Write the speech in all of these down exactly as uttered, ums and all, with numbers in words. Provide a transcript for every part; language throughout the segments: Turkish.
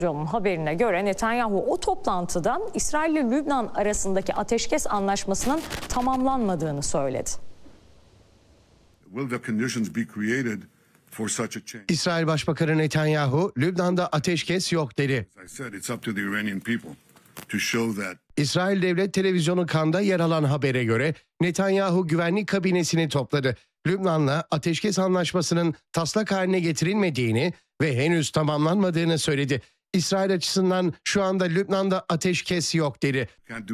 Haberine göre Netanyahu o toplantıdan İsrail ile Lübnan arasındaki ateşkes anlaşmasının tamamlanmadığını söyledi. İsrail Başbakanı Netanyahu, Lübnan'da ateşkes yok dedi. İsrail Devlet Televizyonu Kan'da yer alan habere göre Netanyahu güvenlik kabinesini topladı. Lübnan'la ateşkes anlaşmasının taslak haline getirilmediğini ve henüz tamamlanmadığını söyledi. İsrail açısından şu anda Lübnan'da ateşkes yok dedi.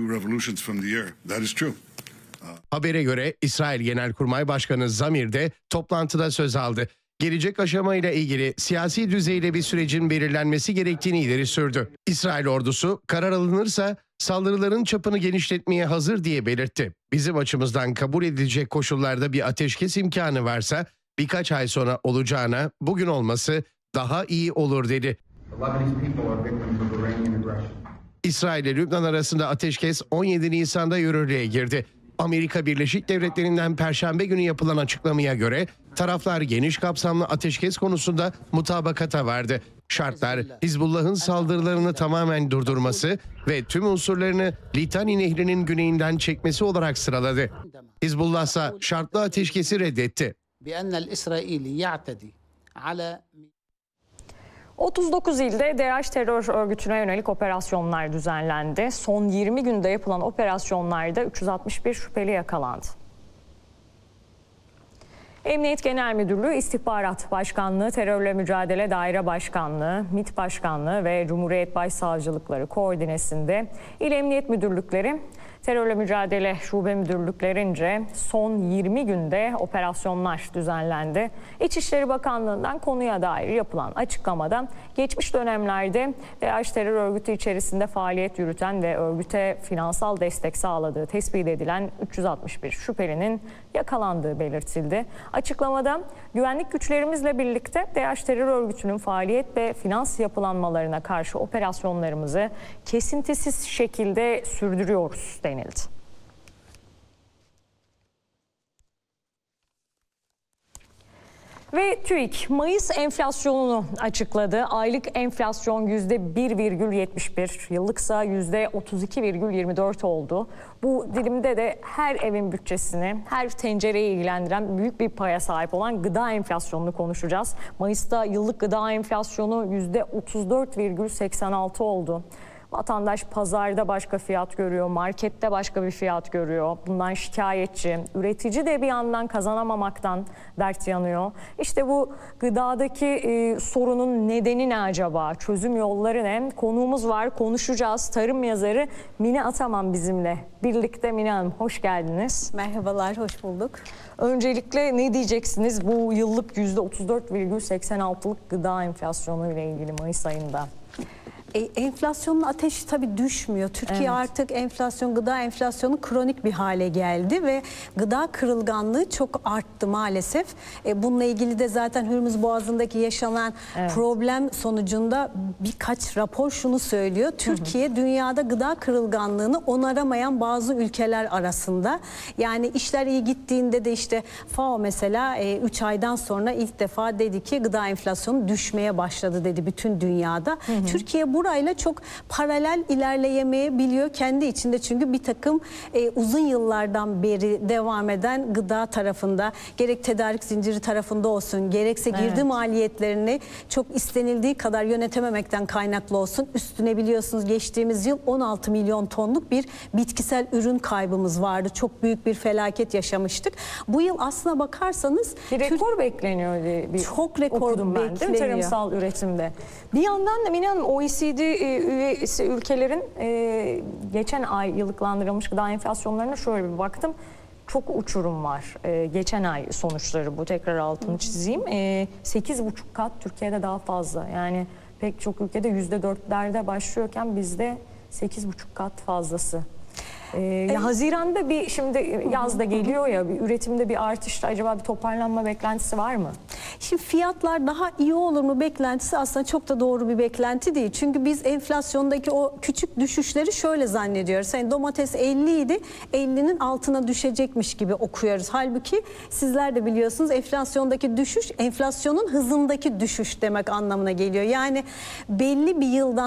Habere göre İsrail Genelkurmay Başkanı Zamir de toplantıda söz aldı. Gelecek aşamayla ilgili siyasi düzeyde bir sürecin belirlenmesi gerektiğini ileri sürdü. İsrail ordusu karar alınırsa saldırıların çapını genişletmeye hazır diye belirtti. Bizim açımızdan kabul edilecek koşullarda bir ateşkes imkanı varsa birkaç ay sonra olacağına bugün olması daha iyi olur dedi. İsrail ile Lübnan arasında ateşkes on yedi Nisan'da yürürlüğe girdi. Amerika Birleşik Devletleri'nden Perşembe günü yapılan açıklamaya göre taraflar geniş kapsamlı ateşkes konusunda mutabakata vardı. Şartlar Hizbullah'ın saldırılarını tamamen durdurması ve tüm unsurlarını Litani Nehri'nin güneyinden çekmesi olarak sıraladı. Hizbullah ise şartlı ateşkesi reddetti. otuz dokuz ilde DAEŞ terör örgütüne yönelik operasyonlar düzenlendi. Son yirmi günde yapılan operasyonlarda üç yüz altmış bir şüpheli yakalandı. Emniyet Genel Müdürlüğü, İstihbarat Başkanlığı, Terörle Mücadele Daire Başkanlığı, MİT Başkanlığı ve Cumhuriyet Başsavcılıkları koordinesinde İl Emniyet Müdürlükleri, Terörle Mücadele Şube Müdürlüklerince son yirmi günde operasyonlar düzenlendi. İçişleri Bakanlığı'ndan konuya dair yapılan açıklamada geçmiş dönemlerde DAEŞ terör örgütü içerisinde faaliyet yürüten ve örgüte finansal destek sağladığı tespit edilen üç yüz altmış bir şüphelinin yakalandığı belirtildi. Açıklamada güvenlik güçlerimizle birlikte DAEŞ terör örgütünün faaliyet ve finans yapılanmalarına karşı operasyonlarımızı kesintisiz şekilde sürdürüyoruz denildi. Ve TÜİK Mayıs enflasyonunu açıkladı. Aylık enflasyon yüzde bir virgül yetmiş bir, yıllıksa yüzde otuz iki virgül yirmi dört oldu. Bu dilimde de her evin bütçesini, her tencereyi ilgilendiren büyük bir paya sahip olan gıda enflasyonunu konuşacağız. Mayıs'ta yıllık gıda enflasyonu yüzde otuz dört virgül seksen altı oldu. Vatandaş pazarda başka fiyat görüyor, markette başka bir fiyat görüyor. Bundan şikayetçi. Üretici de bir yandan kazanamamaktan dert yanıyor. İşte bu gıdadaki e, sorunun nedeni ne acaba? Çözüm yolları ne? Konuğumuz var, konuşacağız. Tarım yazarı Mine Ataman bizimle birlikte. Mine Hanım, hoş geldiniz. Merhabalar, hoş bulduk. Öncelikle ne diyeceksiniz bu yıllık yüzde otuz dört virgül seksen altılık gıda enflasyonu ile ilgili Mayıs ayında? E, enflasyonun ateşi tabii düşmüyor. Türkiye evet. artık enflasyon, gıda enflasyonu kronik bir hale geldi ve gıda kırılganlığı çok arttı maalesef. E, bununla ilgili de zaten Hürmüz Boğazı'ndaki yaşanan evet. problem sonucunda birkaç rapor şunu söylüyor. Türkiye hı hı. dünyada gıda kırılganlığını onaramayan bazı ülkeler arasında. Yani işler iyi gittiğinde de işte F A O mesela üç e, aydan sonra ilk defa dedi ki gıda enflasyonu düşmeye başladı dedi bütün dünyada. Hı hı. Türkiye bu burayla çok paralel ilerleyemeyebiliyor kendi içinde, çünkü bir takım e, uzun yıllardan beri devam eden gıda tarafında, gerek tedarik zinciri tarafında olsun, gerekse girdi evet. maliyetlerini çok istenildiği kadar yönetememekten kaynaklı olsun. Üstüne biliyorsunuz geçtiğimiz yıl on altı milyon tonluk bir bitkisel ürün kaybımız vardı. Çok büyük bir felaket yaşamıştık. Bu yıl aslına bakarsanız bir rekor Türk... bekleniyor diye bir çok rekor okudum ben, bekleniyor. Değil mi, tarımsal üretimde. Bir yandan da Mine Hanım, O E C D üyesi ülkelerin e, geçen ay yıllıklandırılmış gıda enflasyonlarına şöyle bir baktım. Çok uçurum var. E, geçen ay sonuçları bu, tekrar altını çizeyim. E, sekiz buçuk kat, Türkiye'de daha fazla. Yani pek çok ülkede yüzde dörtlerde başlıyorken bizde sekiz buçuk kat fazlası. Ee, ya Haziran'da bir, şimdi yaz da geliyor ya, bir üretimde bir artışta acaba bir toparlanma beklentisi var mı? Şimdi fiyatlar daha iyi olur mu beklentisi aslında çok da doğru bir beklenti değil. Çünkü biz enflasyondaki o küçük düşüşleri şöyle zannediyoruz. Yani domates elli idi, ellinin altına düşecekmiş gibi okuyoruz. Halbuki sizler de biliyorsunuz enflasyondaki düşüş enflasyonun hızındaki düşüş demek anlamına geliyor. Yani belli bir yıldan